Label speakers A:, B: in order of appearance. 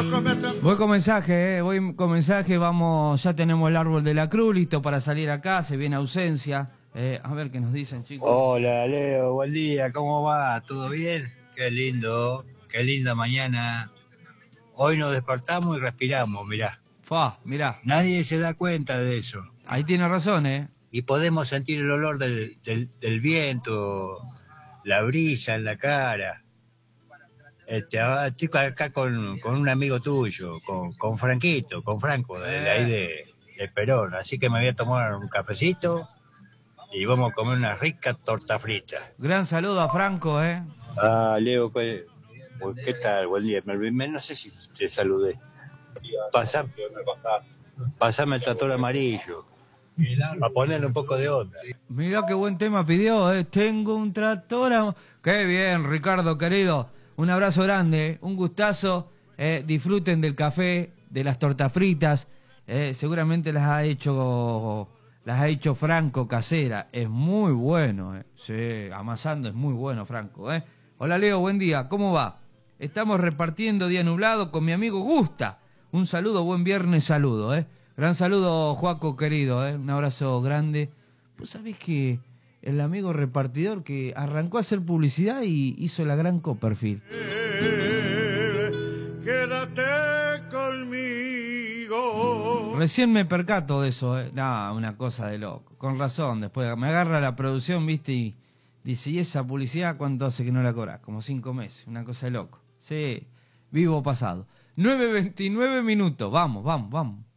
A: Voy con mensaje, voy con mensaje, vamos, ya tenemos el árbol de la cruz listo para salir acá, se viene ausencia. A ver qué nos dicen, chicos.
B: Hola, Leo, buen día, ¿cómo va? ¿Todo bien? Qué lindo, qué linda mañana. Hoy nos despertamos y respiramos, mirá.
A: Mirá.
B: Nadie se da cuenta de eso.
A: Ahí tiene razón,
B: Y podemos sentir el olor del viento, la brisa en la cara. Estoy acá con un amigo tuyo, con Franquito, con Franco, de ahí de Perón. Así que me voy a tomar un cafecito y vamos a comer una rica torta frita.
A: Gran saludo a Franco,
B: Leo, pues, ¿qué tal? Buen día. No sé si te saludé. Pasame el tractor amarillo. Para ponerle un poco de onda.
A: Mirá qué buen tema pidió, Tengo un tractor. Qué bien, Ricardo, querido. Un abrazo grande, un gustazo. Disfruten del café, de las tortas fritas. Seguramente las ha hecho Franco casera. Es muy bueno, Sí, amasando es muy bueno, Franco, Hola, Leo, buen día. ¿Cómo va? Estamos repartiendo día nublado con mi amigo Gusta. Un saludo, buen viernes, saludo, Gran saludo, Joaco, querido, Un abrazo grande. Vos sabés que el amigo repartidor que arrancó a hacer publicidad y hizo la gran Copperfield. Quédate conmigo. Recién me percato de eso, No, una cosa de loco. Con razón, después me agarra la producción, viste, y dice, ¿y esa publicidad cuánto hace que no la cobrás? Como 5 meses, una cosa de loco. Sí, vivo pasado. 9:29 minutos, vamos.